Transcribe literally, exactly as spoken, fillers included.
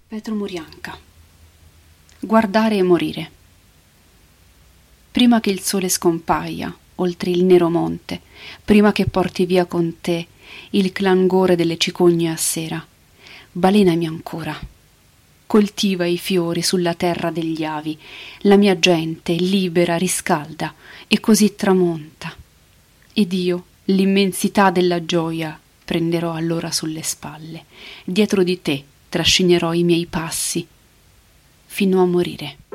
Petro Murianca. Guardare e morire. Prima che il sole scompaia oltre il nero monte, prima che porti via con te il clangore delle cicogne a sera, balenami ancora. Coltiva i fiori sulla terra degli avi, la mia gente libera riscalda e così tramonta. Ed io l'immensità della gioia prenderò allora sulle spalle, dietro di te trascinerò i miei passi fino a morire.